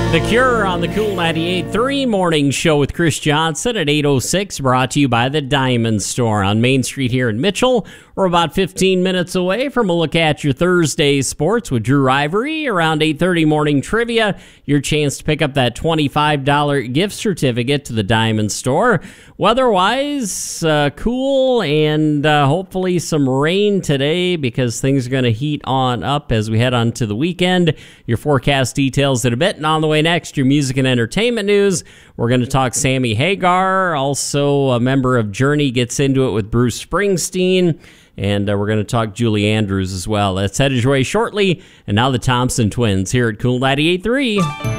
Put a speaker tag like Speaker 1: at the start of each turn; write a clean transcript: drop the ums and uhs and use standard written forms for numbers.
Speaker 1: The Cure on the Cool 98.3 Morning Show with Chris Johnson at 8:06, brought to you by the Diamond Store on Main Street here in Mitchell. We're about 15 minutes away from a look at your Thursday sports with Drew Ivory. Around 8:30 morning trivia, your chance to pick up that $25 gift certificate to the Diamond Store. Weather-wise, cool and hopefully some rain today because things are going to heat on up as we head on to the weekend. Your forecast details in a bit, and on the way next, your music and entertainment news. We're going to talk Sammy Hagar. Also, a member of Journey gets into it with Bruce Springsteen. And we're going to talk Julie Andrews as well. That's headed your way shortly. And now the Thompson Twins here at Cool 98.3.